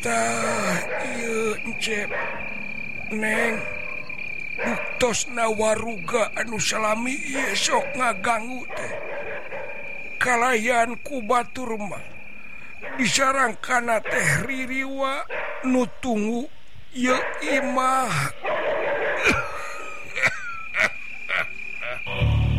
Neng buktos nawaruga anu salami esok ngaganggu teh kalayan ku batur mah disarangkana teh ririwa nu tunggu ye imah